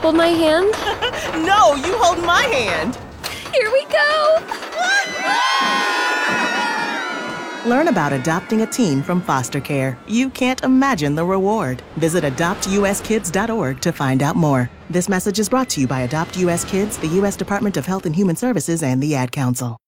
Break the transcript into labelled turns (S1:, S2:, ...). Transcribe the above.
S1: Hold my hand?
S2: No, you hold my hand.
S1: Here we go!
S2: Learn about adopting a teen from foster care. You can't imagine the reward. Visit adoptuskids.org to find out more. This message is brought to you by Adopt US Kids, the U.S. Department of Health and Human Services, and the Ad Council.